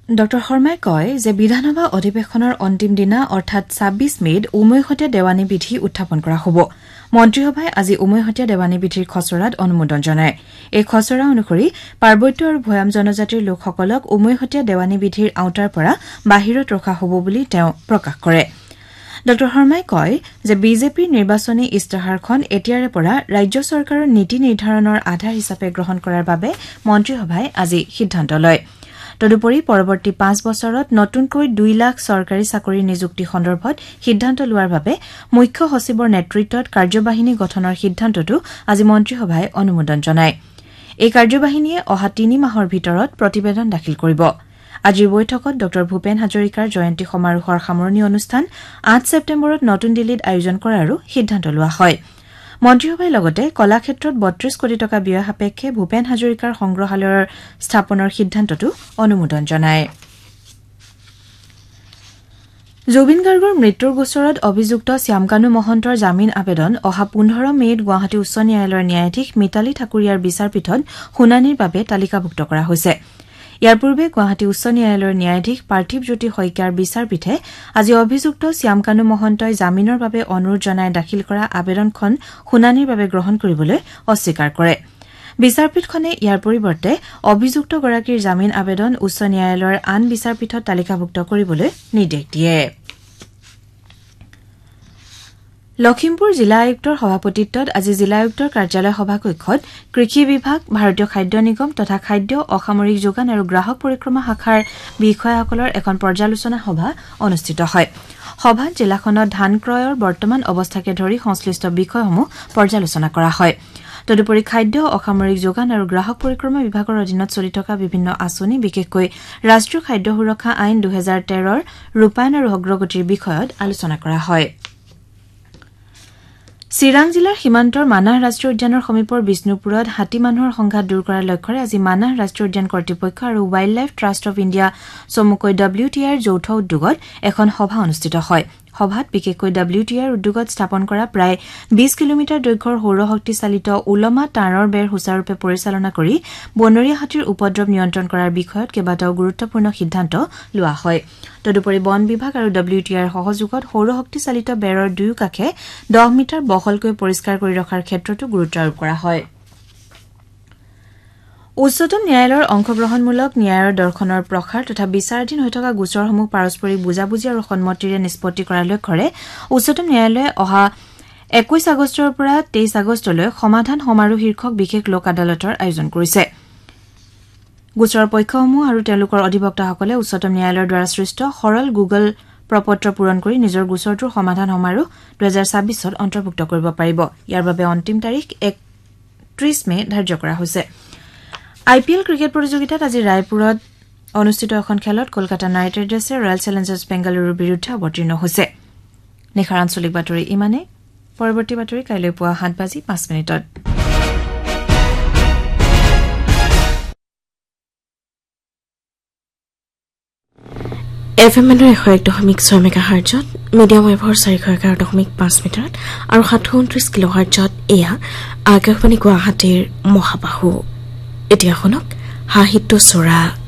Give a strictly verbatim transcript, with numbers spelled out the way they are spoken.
Doctor শৰ্মাই কয় যে বিধানসভা অধিৱেশনৰ অন্তিম দিনা অৰ্থাৎ ছাব্বিছ মে'ত উমৈহতীয়া দেৱানী বিধি উত্থাপন কৰা হ'ব। মন্ত্ৰীসভাই আজি উমৈহতীয়া দেৱানী বিধিৰ খচৰাত অনুমোদন জনায়। এই খচৰা অনুসৰি পাৰ্বত্য আৰু ভৈয়াম জনজাতিৰ লোকসকলক উমৈহতীয়া দেৱানী বিধিৰ আওতাৰ পৰা বাহিৰত ৰখা হ'ব বুলি তেওঁ প্ৰকাশ কৰে। ডক্টৰ শৰ্মাই কয় যে বিজেপিৰ নিৰ্বাচনী ইস্তাহাৰখন এতিয়াৰে পৰা ৰাজ্য চৰকাৰৰ নীতি নিৰ্ধাৰণৰ আধাৰ হিচাপে গ্ৰহণ কৰাৰ বাবে মন্ত্ৰীসভাই আজি সিদ্ধান্ত লয়। তদুপৰি পৰৱৰ্তী পাঁচ বছৰত নতুনকৈ দুই লাখ চৰকাৰী চাকৰি নিযুক্তি সন্দৰ্ভত সিদ্ধান্ত লোৱাৰ বাবে মুখ্য সচিবৰ নেতৃত্বত কাৰ্যবাহিনী গঠনৰ সিদ্ধান্তটো আজি মন্ত্ৰীসভাই অনুমোদন জনায়। এই কাৰ্যবাহিনীয়ে অহা তিনি মাহৰ ভিতৰত প্ৰতিবেদন দাখিল কৰিব। আজিৰ বৈঠকত ডক্টৰ ভূপেন হাজৰিকাৰ জয়ন্তী সমাৰোহৰ সামৰণি অনুষ্ঠান আঠ ছেপ্টেম্বৰত নতুন দিল্লীত আয়োজন কৰাৰো সিদ্ধান্ত লোৱা হয়। মন্ত্ৰীসভাই লগতে কলাক্ষেত্ৰত বত্ৰিশ কোটি টকা ব্যয় সাপেক্ষে ভূপেন হাজৰিকাৰ সংগ্ৰহালয়ৰ স্থাপনৰ সিদ্ধান্তটো অনুমোদন জনায়। জুবিন গাৰ্গৰ মৃত্যুৰ গোচৰত অভিযুক্ত শ্যামকানু মহন্তৰ জামিন আবেদন অহা পোন্ধৰ মে'ত গুৱাহাটী উচ্চ ন্যায়ালয়ৰ ন্যায়াধীশ মিতালী ঠাকুৰীয়াৰ বিচাৰপীঠত শুনানিৰ বাবে তালিকাভুক্ত কৰা হৈছে। ইয়াৰ পূৰ্বে গুৱাহাটী উচ্চ ন্যায়ালয়ৰ ন্যায়াধীশ পাৰ্থিৱ জ্যোতি শইকীয়াৰ বিচাৰপীঠে আজি অভিযুক্ত শ্যামকানু মহন্তই জামিনৰ বাবে অনুৰোধ জনাই দাখিল কৰা আবেদনখন শুনানিৰ বাবে গ্ৰহণ কৰিবলৈ অস্বীকাৰ কৰে। বিচাৰপীঠখনে ইয়াৰ পৰিৱৰ্তে অভিযুক্তগৰাকীৰ জামিন আবেদন উচ্চ ন্যায়ালয়ৰ আন বিচাৰপীঠত তালিকাভুক্ত কৰিবলৈ নিৰ্দেশ দিয়ে। লখিমপুৰ জিলা আয়ুক্তৰ সভাপতিত্বত আজি জিলা আয়ুক্তৰ কাৰ্যালয় সভাকক্ষত কৃষি বিভাগ, ভাৰতীয় খাদ্য নিগম তথা খাদ্য, অসামৰিক যোগান আৰু গ্ৰাহক পৰিক্ৰমা শাখাৰ বিষয়াসকলৰ এখন পৰ্যালোচনা সভা অনুষ্ঠিত হয়। সভাত জিলাখনত ধান ক্ৰয়ৰ বৰ্তমান অৱস্থাকে ধৰি সংশ্লিষ্ট বিষয়সমূহ পৰ্যালোচনা কৰা হয়। তদুপৰি খাদ্য, অসামৰিক যোগান আৰু গ্ৰাহক পৰিক্ৰমা বিভাগৰ অধীনত চলি থকা বিভিন্ন আঁচনি, বিশেষকৈ ৰাষ্ট্ৰীয় খাদ্য সুৰক্ষা আইন দুহেজাৰ তেৰৰ ৰূপায়ণ আৰু অগ্ৰগতিৰ বিষয়ত আলোচনা কৰা হয়। চিৰাং জিলাৰ সীমান্তৰ মানাহ ৰাষ্ট্ৰীয় উদ্যানৰ সমীপৰ বিষ্ণুপুৰত হাতী মানুহৰ সংঘাত দূৰ কৰাৰ লক্ষ্যৰে আজি মানাহ ৰাষ্ট্ৰীয় উদ্যান কৰ্তৃপক্ষ আৰু wild life trust of India চমুকৈ ডব্লিউ টি আইৰ যৌথ উদ্যোগত এখন সভা অনুষ্ঠিত হয়। সভাত বিশেষকৈ ডব্লিউ টি আইৰ উদ্যোগত স্থাপন কৰা প্ৰায় বিশ কিলোমিটাৰ দৈৰ্ঘ্যৰ সৌৰশক্তি চালিত ওলমা তাঁৰৰ বেৰ সুচাৰুৰূপে পৰিচালনা কৰি বনৰীয়া হাতীৰ উপদ্ৰৱ নিয়ন্ত্ৰণ কৰাৰ বিষয়ত কেইবাটাও গুৰুত্বপূৰ্ণ সিদ্ধান্ত লোৱা হয়। তদুপৰি বন বিভাগ আৰু ডব্লিউ টি আইৰ সহযোগত সৌৰশক্তি চালিত বেৰৰ দুয়োকাষে দহ মিটাৰ বহলকৈ পৰিষ্কাৰ কৰি ৰখাৰ ক্ষেত্ৰতো গুৰুত্ব আৰোপ কৰা হয়। উচ্চতম ন্যায়ালয়ৰ অংশগ্ৰহণমূলক ন্যায়ৰ দৰ্শনৰ প্ৰসাৰ তথা বিচাৰাধীন হৈ থকা গোচৰসমূহ পাৰস্পৰিক বুজাবুজি আৰু সন্মতিৰে নিষ্পত্তি কৰাৰ লক্ষ্যৰে উচ্চতম ন্যায়ালয়ে অহা একৈশ আগষ্টৰ পৰা তেইশ আগষ্টলৈ সমাধান সমাৰোহ শীৰ্ষক বিশেষ লোক আদালতৰ আয়োজন কৰিছে। গোচৰৰ পক্ষসমূহ আৰু তেওঁলোকৰ অধিবক্তাসকলে উচ্চতম ন্যায়ালয়ৰ দ্বাৰা সৃষ্ট সৰল গুগল প্ৰপত্ৰ পূৰণ কৰি নিজৰ গোচৰটোৰ সমাধান সমাৰোহ দুহেজাৰ ছাব্বিছত অন্তৰ্ভুক্ত কৰিব পাৰিব। ইয়াৰ বাবে অন্তিম তাৰিখ একত্ৰিশ মে' ধাৰ্য কৰা হৈছে। আই পি এল ক্ৰিকেট প্ৰতিযোগিতাত আজি ৰায়পুৰত অনুষ্ঠিত এখন খেলত কলকাতা নাইট ৰাইডাৰ্ছে ৰয়েল চেলেঞ্জাৰ্ছ বেংগালুৰুৰ বিৰুদ্ধে অৱতীৰ্ণ হৈছে। নিশাৰ আঞ্চলিক বাতৰি ইমানে। পৰৱৰ্তী বাতৰি কাইলৈ পুৱা সাত বাজি পাঁচ মিনিটত। এফ এম এলৰ এশ এক দশমিক ছয় মেগা হাৰ্জত, মিডিয়াম ৱেভৰ চাৰিশ এঘাৰ দশমিক পাঁচ মিটাৰত আৰু সাতশ ঊনত্ৰিশ কিলো হাৰ্জত এয়া আকাশবাণী গুৱাহাটীৰ মহাবাহু। এতিয়া শুনক সাহিত্য চোৰা।